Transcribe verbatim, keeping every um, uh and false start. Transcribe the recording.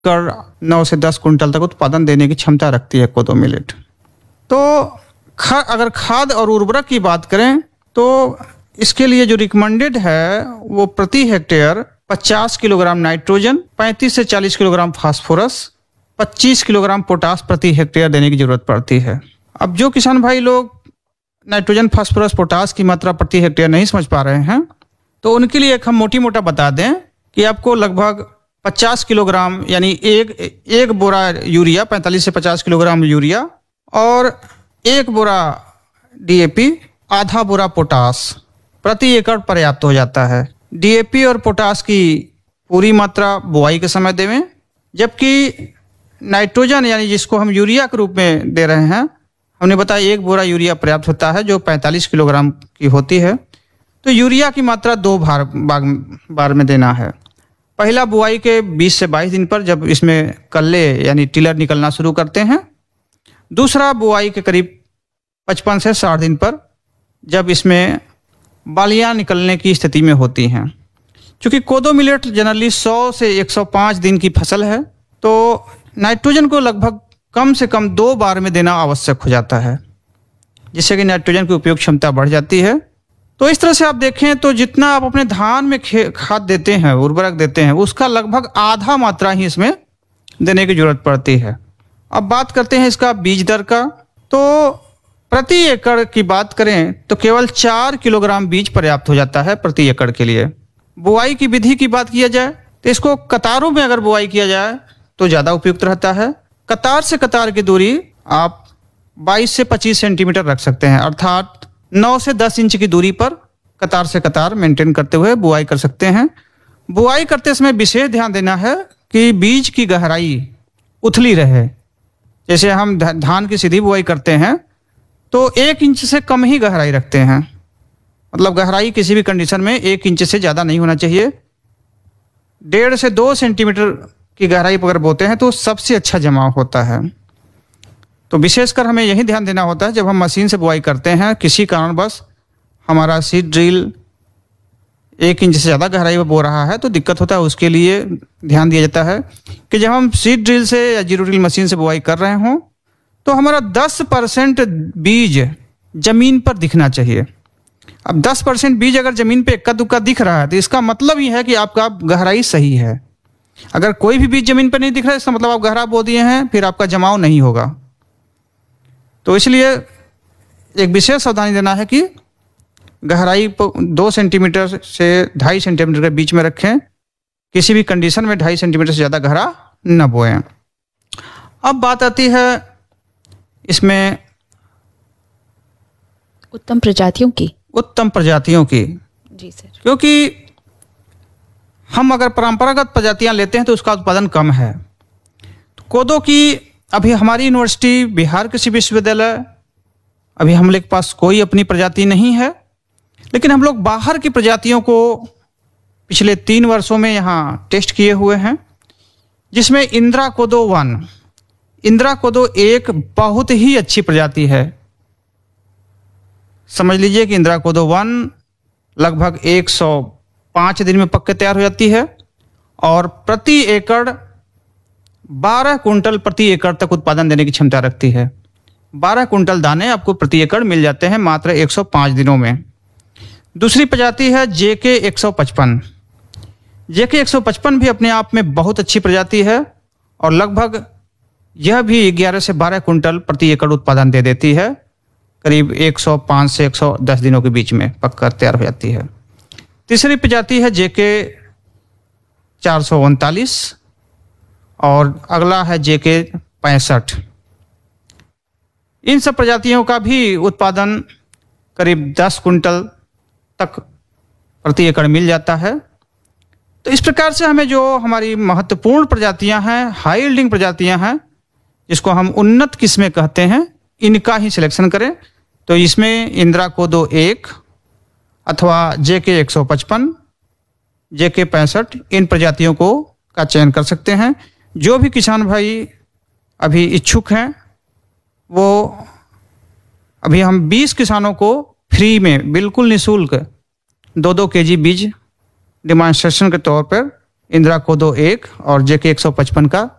कर नौ से दस कुंटल तक उत्पादन देने की क्षमता रखती है कोदो मिलेट। तो खा, अगर खाद और उर्वरक की बात करें तो इसके लिए जो रिकमेंडेड है वो प्रति हेक्टेयर पचास किलोग्राम नाइट्रोजन, पैंतीस से चालीस किलोग्राम फास्फोरस, पच्चीस किलोग्राम पोटास प्रति हेक्टेयर देने की जरूरत पड़ती है। अब जो किसान भाई लोग नाइट्रोजन, फास्फोरस, पोटास की मात्रा प्रति हेक्टेयर नहीं समझ पा रहे हैं तो उनके लिए एक हम मोटी मोटा बता दें कि आपको लगभग पचास किलोग्राम यानी एक एक बोरा यूरिया, पैंतालीस से पचास किलोग्राम यूरिया और एक बोरा डीएपी, आधा बोरा पोटास प्रति एकड़ पर्याप्त हो जाता है। डीएपी और पोटास की पूरी मात्रा बुआई के समय देवें, जबकि नाइट्रोजन यानी जिसको हम यूरिया के रूप में दे रहे हैं, हमने बताया एक बोरा यूरिया पर्याप्त होता है जो पैंतालीस किलोग्राम की होती है। तो यूरिया की मात्रा दो बार बाग बार में देना है। पहला बुआई के बीस से बाईस दिन पर जब इसमें कल्ले यानी टिलर निकलना शुरू करते हैं। दूसरा बुआई के करीब पचपन से साठ दिन पर जब इसमें बालियां निकलने की स्थिति में होती हैं। क्योंकि कोदो मिलेट जनरली सौ से एक सौ पाँच दिन की फसल है तो नाइट्रोजन को लगभग कम से कम दो बार में देना आवश्यक हो जाता है, जिससे कि नाइट्रोजन की उपयोग क्षमता बढ़ जाती है। तो इस तरह से आप देखें तो जितना आप अपने धान में खाद देते हैं, उर्वरक देते हैं, उसका लगभग आधा मात्रा ही इसमें देने की जरूरत पड़ती है। अब बात करते हैं इसका बीज दर का। तो प्रति एकड़ की बात करें तो केवल चार किलोग्राम बीज पर्याप्त हो जाता है प्रति एकड़ के लिए। बुआई की विधि की बात किया जाए तो इसको कतारों में अगर बुआई किया जाए तो ज़्यादा उपयुक्त रहता है। कतार से कतार की दूरी आप बाईस से पच्चीस सेंटीमीटर रख सकते हैं, अर्थात नौ से दस इंच की दूरी पर कतार से कतार मेंटेन करते हुए बुआई कर सकते हैं। बुआई करते समय विशेष ध्यान देना है कि बीज की गहराई उथली रहे। जैसे हम धान की सीधी बुआई करते हैं तो एक इंच से कम ही गहराई रखते हैं, मतलब गहराई किसी भी कंडीशन में एक इंच से ज़्यादा नहीं होना चाहिए। डेढ़ से दो सेंटीमीटर की गहराई पर अगर बोते हैं तो सबसे अच्छा जमाव होता है। तो विशेषकर हमें यही ध्यान देना होता है जब हम मशीन से बुआई करते हैं, किसी कारणवश हमारा सीड ड्रिल एक इंच से ज़्यादा गहराई में बो रहा है तो दिक्कत होता है। उसके लिए ध्यान दिया जाता है कि जब हम सीड ड्रिल से या जीरो ड्रिल मशीन से बुआई कर रहे हों तो हमारा दस परसेंट बीज जमीन पर दिखना चाहिए। अब दस परसेंट बीज अगर जमीन पे इक्का दुक्का दिख रहा है तो इसका मतलब ही है कि आपका गहराई सही है। अगर कोई भी बीज जमीन पर नहीं दिख रहा है इसका मतलब आप गहरा बो दिए हैं, फिर आपका जमाव नहीं होगा। तो इसलिए एक विशेष सावधानी देना है कि गहराई दो सेंटीमीटर से ढाई सेंटीमीटर के बीच में रखें। किसी भी कंडीशन में ढाई सेंटीमीटर से ज़्यादा गहरा न बोएं। अब बात आती है इसमें उत्तम प्रजातियों की उत्तम प्रजातियों की जी सर, क्योंकि हम अगर परंपरागत प्रजातियां लेते हैं तो उसका उत्पादन कम है। तो कोदो की अभी हमारी यूनिवर्सिटी, बिहार कृषि विश्वविद्यालय, अभी हम लोग के पास कोई अपनी प्रजाति नहीं है, लेकिन हम लोग बाहर की प्रजातियों को पिछले तीन वर्षों में यहाँ टेस्ट किए हुए हैं, जिसमें इंदिरा कोदो वन इंदिरा कोदो एक बहुत ही अच्छी प्रजाति है। समझ लीजिए कि इंदिरा कोदो वन लगभग एक सौ पाँच दिन में पक के तैयार हो जाती है और प्रति एकड़ बारह कुंटल प्रति एकड़ तक उत्पादन देने की क्षमता रखती है। बारह कुंटल दाने आपको प्रति एकड़ मिल जाते हैं मात्र एक सौ पाँच दिनों में। दूसरी प्रजाति है जेके एक सौ पचपन। जेके एक सौ पचपन भी अपने आप में बहुत अच्छी प्रजाति है और लगभग यह भी ग्यारह से बारह कुंटल प्रति एकड़ उत्पादन दे देती है। करीब एक सौ पाँच से एक सौ दस दिनों के बीच में पककर तैयार हो जाती है। तीसरी प्रजाति है जेके चार सौ उनतालीस और अगला है जेके पैंसठ। इन सब प्रजातियों का भी उत्पादन करीब दस कुंटल तक प्रति एकड़ मिल जाता है। तो इस प्रकार से हमें जो हमारी महत्वपूर्ण प्रजातियां हैं, हाई यील्डिंग प्रजातियां हैं, जिसको हम उन्नत किस्में कहते हैं, इनका ही सिलेक्शन करें। तो इसमें इंदिरा कोदो एक अथवा जेके एक सौ पचपन, जेके पैंसठ, इन प्रजातियों को का चयन कर सकते हैं। जो भी किसान भाई अभी इच्छुक हैं वो अभी हम बीस किसानों को फ्री में बिल्कुल निःशुल्क दो दो के जी बीज डिमॉन्स्ट्रेशन के तौर पर इंदिरा कोदो एक और जेके एक सौ पचपन का